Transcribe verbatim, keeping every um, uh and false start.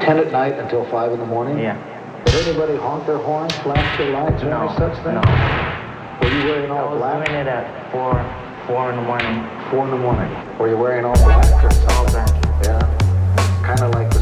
ten at night until five in the morning? Yeah. Did anybody honk their horns, flash their lights, or No, any such thing? no. Were you wearing I all was black? doing it at four, four in the morning. Four in the morning. Were you wearing all black or All something? black. Yeah. Kind of like